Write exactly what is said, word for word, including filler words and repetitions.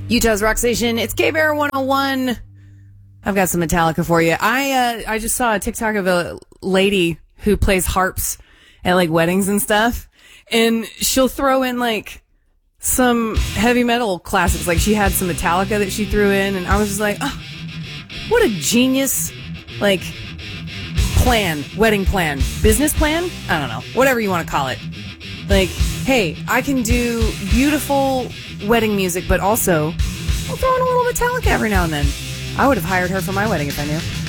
Utah's Rock Station. It's K-Bear one oh one. I've got some Metallica for you. I uh, I just saw a TikTok of a lady who plays harps at like weddings and stuff, and she'll throw in like some heavy metal classics. Like she had some Metallica that she threw in, and I was just like, oh, what a genius, like, plan, wedding plan, business plan? I don't know, whatever you want to call it. Like, hey, I can do beautiful wedding music, but also I'll throw in a little Metallica every now and then. I would have hired her for my wedding if I knew.